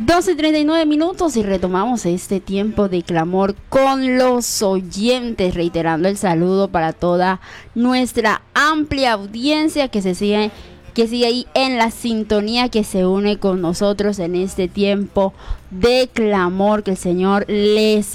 12:39 y retomamos este tiempo de clamor con los oyentes, reiterando el saludo para toda nuestra amplia audiencia que sigue ahí en la sintonía, que se une con nosotros en este tiempo de clamor. Que el Señor les